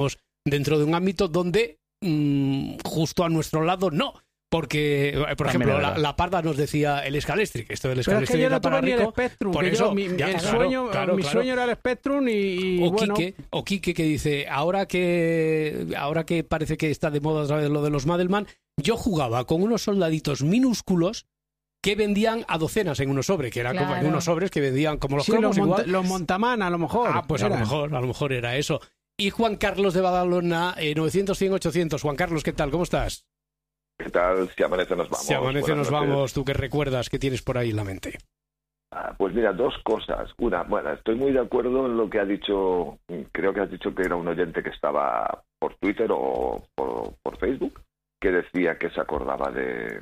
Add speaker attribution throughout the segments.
Speaker 1: dentro de un ámbito donde justo a nuestro lado no. Porque, por ejemplo, la Parda nos decía el Scalextric. Esto del Scalextric
Speaker 2: era para rico.
Speaker 1: El Spectrum, por eso,
Speaker 2: mi sueño era el Spectrum y bueno.
Speaker 1: Quique que dice, ahora que parece que está de moda otra vez lo de los Madelman, yo jugaba con unos soldaditos minúsculos que vendían a docenas en unos sobres, que eran como en unos sobres que vendían como los cromos igual.
Speaker 2: Los Montaman, a lo mejor.
Speaker 1: Pues a lo mejor era eso. Y Juan Carlos de Badalona, 900-100-800. Juan Carlos, ¿qué tal? ¿Cómo estás?
Speaker 3: ¿Qué tal? Si amanece nos vamos.
Speaker 1: Si amanece nos vamos. ¿Tú qué recuerdas? ¿Qué tienes por ahí en la mente?
Speaker 3: Pues mira, dos cosas. Una, bueno, estoy muy de acuerdo en lo que ha dicho, creo que has dicho que era un oyente que estaba por Twitter o por Facebook, que decía que se acordaba de...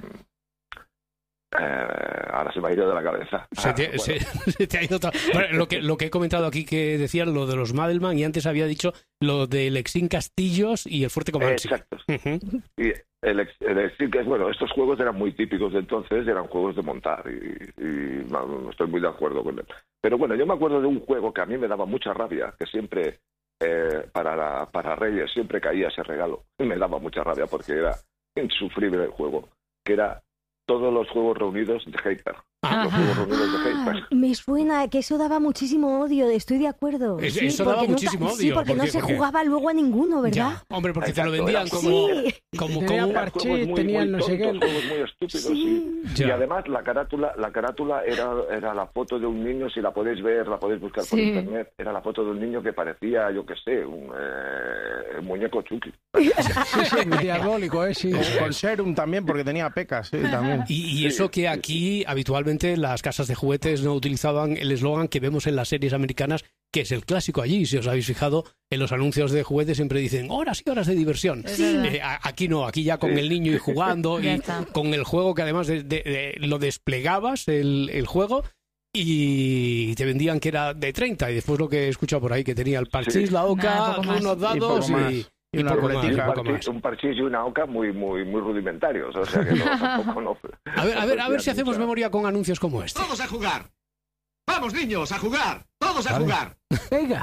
Speaker 3: ahora se me ha ido de la cabeza.
Speaker 1: Se te ha ido bueno, lo que he comentado aquí que decían lo de los Madelman y antes había dicho lo del Exin Castillos y el Fuerte Comanche.
Speaker 3: Exacto. Y el Exin, que bueno, estos juegos eran muy típicos de entonces, eran juegos de montar y no estoy muy de acuerdo con él. Pero bueno, yo me acuerdo de un juego que a mí me daba mucha rabia, que siempre para Reyes siempre caía ese regalo. Y me daba mucha rabia porque era insufrible el juego, que era todos los juegos reunidos de Hyper. Los juegos reunidos de Hyper.
Speaker 4: Me suena que eso daba muchísimo odio, estoy de acuerdo.
Speaker 1: Eso daba muchísimo odio.
Speaker 4: Sí, porque no se jugaba luego a ninguno, ¿verdad?
Speaker 1: Ya, hombre, porque te lo vendían como
Speaker 2: tenía parchís, tenían no sé qué.
Speaker 3: Juegos muy estúpidos, sí. Y además la carátula era la foto de un niño, si la podéis ver, la podéis buscar por internet, era la foto de un niño que parecía, yo qué sé, un muñeco Chucky.
Speaker 2: Sí, diabólico, sí.
Speaker 5: Con Serum también, porque tenía pecas, también.
Speaker 1: Y eso que aquí habitualmente las casas de juguetes no utilizaban el eslogan que vemos en las series americanas, que es el clásico allí. Si os habéis fijado, en los anuncios de juguetes siempre dicen horas y horas de diversión. Aquí no, aquí ya con el niño y jugando y con el juego que además lo desplegabas el juego y te vendían que era de 30 y después lo que he escuchado por ahí que tenía el parchís, la oca, unos dados y una ruletita.
Speaker 3: Un parchís y una oca muy rudimentarios, o sea que tampoco no.
Speaker 1: A ver si hacemos memoria con anuncios como este.
Speaker 6: ¡Todos a jugar! ¡Vamos, niños, a jugar! ¡Todos a jugar!
Speaker 2: Venga.